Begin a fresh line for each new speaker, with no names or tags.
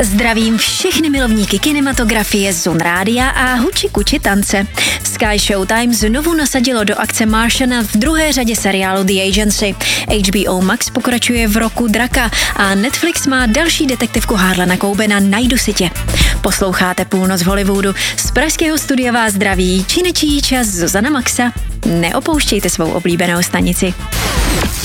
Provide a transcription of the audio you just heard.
Zdravím všechny milovníky kinematografie, Zone Rádia a huči kuči tance. Sky Showtime znovu nasadilo do akce Martiana v druhé řadě seriálu The Agency. HBO Max pokračuje v roku draka a Netflix má další detektivku Harlana Coubena Najdu si tě. Posloucháte Půlnoc v Hollywoodu. Z pražského studia vás zdraví činečí čas Zuzana Maxa. Neopouštějte svou oblíbenou stanici.